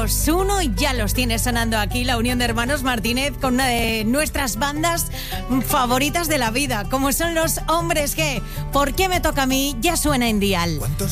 2, 1 y ya los tiene sonando aquí la Unión de Hermanos Martínez con una de nuestras bandas favoritas de la vida, como son los Hombres G. ¿Por qué me toca a mí? Ya suena en Dial.